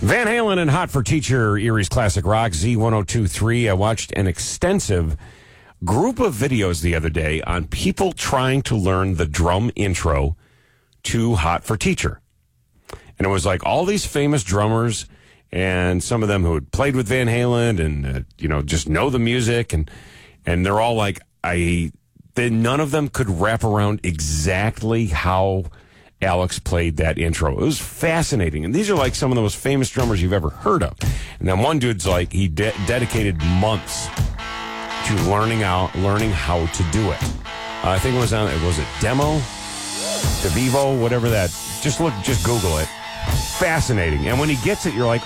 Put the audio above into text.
Van Halen and Hot for Teacher, Erie's Classic Rock, Z1023. I watched an extensive group of videos the other day on people trying to learn the drum intro to Hot for Teacher. And it was like all these famous drummers and some of them who had played with Van Halen and, just know the music. And they're all like, none of them could wrap around exactly how Alex played that intro. It was fascinating. And these are like some of the most famous drummers you've ever heard of. And then one dude's like, he dedicated months to learning how to do it. I think was it Demo? DeVivo, whatever that. Just Google it. Fascinating. And when he gets it, you're like,